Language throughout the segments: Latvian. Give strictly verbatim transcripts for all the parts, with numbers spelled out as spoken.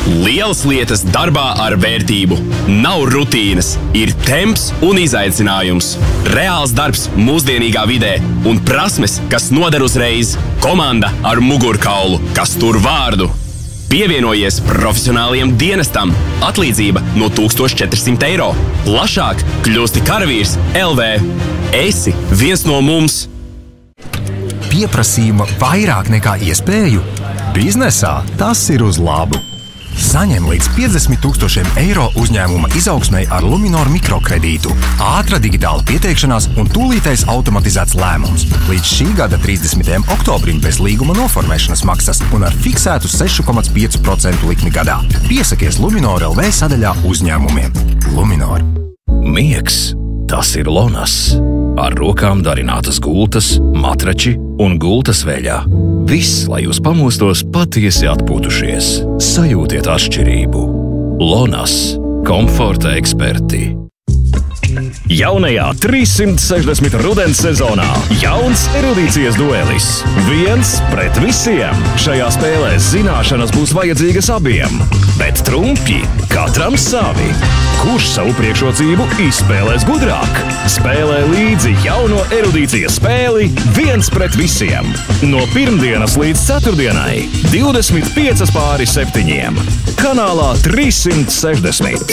Lielas lietas darbā ar vērtību. Nav rutīnas, ir temps un izaicinājums. Reāls darbs mūsdienīgā vidē un prasmes, kas noder uzreiz. Komanda ar mugurkaulu, kas tur vārdu. Pievienojies profesionāliem dienestam. Atlīdzība no tūkstoš četri simti eiro. Plašāk kļūsti karavīrs L V. Esi viens no mums. Pieprasījuma vairāk nekā iespēju? Biznesā tas ir uz labu. Saņem līdz piecdesmit tūkstošiem eiro uzņēmuma izaugsmei ar Luminor mikrokredītu. Ātra digitāla pieteikšanās un tūlītais automatizēts lēmums. Līdz šī gada trīsdesmitajam oktobrim bez līguma noformēšanas maksas un ar fiksētu seši komats pieci procenti likmi gadā. Piesakies Luminor L V sadaļā uzņēmumiem. Luminor. Miegs. Tas ir Lonas. Ar rokām darinātas gultas, matrači un gultas veļā. Viss, lai jūs pamostos patiesi atpūtušies. Sajūtiet atšķirību. Lonas. Komforta eksperti. Jaunajā trīssimt sešdesmit rudens sezonā jauns erudīcijas duelis. Viens pret visiem. Šajā spēlē zināšanas būs vajadzīgas abiem, bet trumpji katram savi. Kurš savu priekšrocību izspēlēs gudrāk? Spēlē līdzi jauno erudīcijas spēli Viens pret visiem. No pirmdienas līdz ceturtdienai divdesmit piecas pāri septiņiem. Kanālā trīssimt sešdesmit.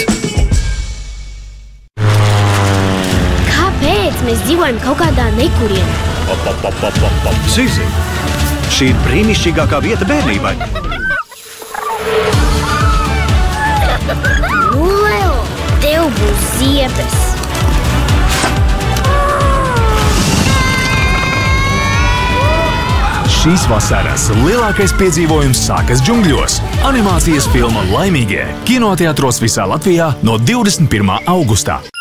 Kāpēc mēs dzīvojam kaut kādā nekurienā? Op, op, op, op, op, op. Zizi, šī ir brīnišķīgākā vieta bērnībai. Nu, Leo, tev būs ziepes. Šīs vasaras lielākais piedzīvojums sākas džungļos. Animācijas filma Laimīgie kinoteātros visā Latvijā no divdesmit pirmā augustā.